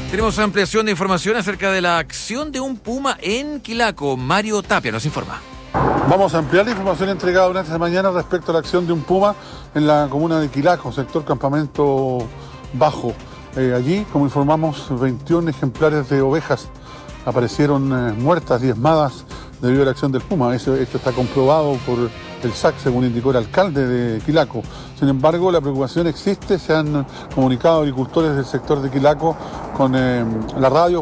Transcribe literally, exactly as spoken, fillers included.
Tenemos ampliación de información acerca de la acción de un puma en Quilaco. Mario Tapia nos informa. Vamos a ampliar la información entregada durante esta mañana respecto a la acción de un puma en la comuna de Quilaco, sector Campamento Bajo. Eh, allí, como informamos, veintiún ejemplares de ovejas aparecieron eh, muertas, diezmadas, debido a la acción del puma. Eso, esto está comprobado por el S A C, según indicó el alcalde de Quilaco. Sin embargo, la preocupación existe. Se han comunicado agricultores del sector de Quilaco con eh, la radio